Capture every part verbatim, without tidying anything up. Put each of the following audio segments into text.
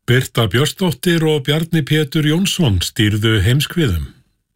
Birta Björnsdóttir og Bjarni Pétur Jónsson stýrðu heimskviðum.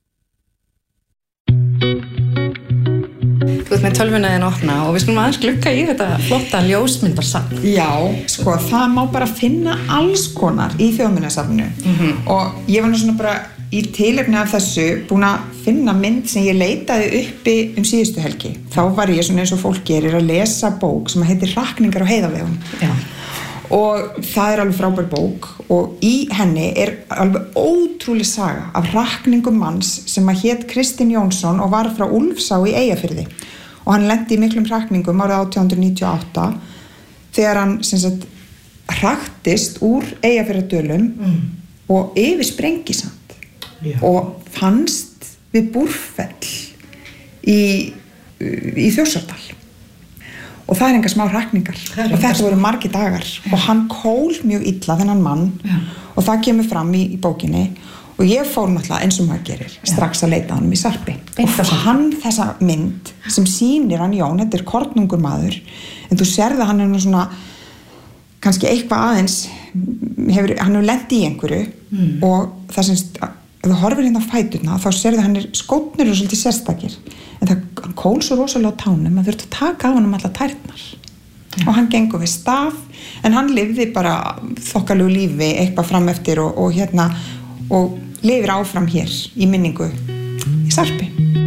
Þú ert með tölvuna þín opna og við skulum aðeins glugga í þetta flotta ljósmyndarsafn. Já, sko, það má bara finna alls konar í Þjóðminjasafninu mm-hmm. og ég var nú svona bara í tilefni af þessu búin að finna mynd sem ég leitaði uppi um síðustu helgi. Þá var ég svona eins og fólk gerir að lesa bók sem heitir Hrakningar á heiðavegum. Já. Og það er alveg frábær bók og í henni er alveg ótrúleg saga af hrakningum manns sem að hét Kristinn Jónsson og var frá Úlfsá í Eyjafirði. Og hann lenti í miklum hrakningum árið átján hundruð níutíu og átta þegar hann sem sagt hraktist úr Eyjafjarðardölum mm. og yfir Sprengisand Já. Og fannst við Búrfell í, í Þjórsárdal. Og það er enga smá hrakningar og þetta voru margir dagar Já. Og hann kól mjög illa þennan mann Já. Og það kemur fram í, í bókinni og ég fór náttúrulega eins og maður gerir strax að leita hann í sarpi og hann þessa mynd sem sýnir hann Jón, þetta er kornungur maður en þú sérði að hann er svona kannski eitthvað aðeins hefur, hann hefur lent í einhverju mm. og það sem ef þú horfir hérna á fæturna þá sérði hann er skótnir og svolítið sérstakir en það hann kól svo rosalega á tánum að þurfti að taka af hann um alla tærnar ja. Og hann gengur við staf en hann lifði bara þokkalegu lífi eitthvað fram eftir og, og hérna og lifir áfram hér í minningu í sarpi.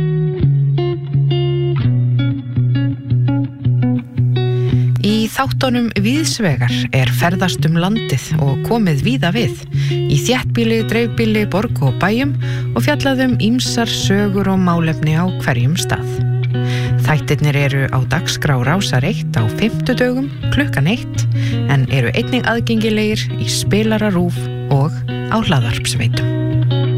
Í þáttunum Víðsvegar er ferðast um landið og komið víða við í þéttbýli, dreifbýli, borg og bæjum og fjallaðum ýmsar sögur og málefni á hverjum stað. Þættirnir eru á dagskrá Rásar eitt á fimmtudögum klukkan eitt en eru einnig aðgengilegir í spilara RÚV og á hlaðvarpsveitum.